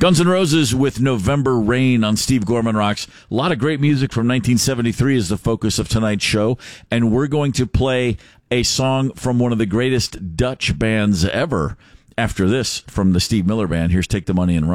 Guns N' Roses with November Rain on Steve Gorman Rocks. A lot of great music from 1973 is the focus of tonight's show, and we're going to play a song from one of the greatest Dutch bands ever after this from the Steve Miller Band. Here's Take the Money and Run.